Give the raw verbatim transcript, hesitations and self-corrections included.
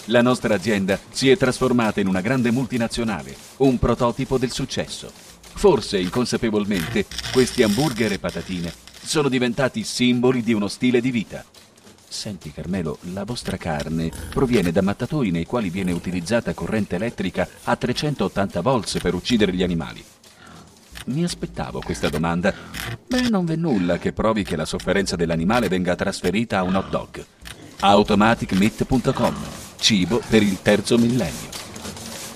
La nostra azienda si è trasformata in una grande multinazionale, un prototipo del successo. Forse inconsapevolmente questi hamburger e patatine sono diventati simboli di uno stile di vita. Senti Carmelo, la vostra carne proviene da mattatori nei quali viene utilizzata corrente elettrica a trecentottanta volts per uccidere gli animali. Mi aspettavo questa domanda. Beh, non v'è nulla che provi che la sofferenza dell'animale venga trasferita a un hot dog. automatic meat punto com. Cibo per il terzo millennio.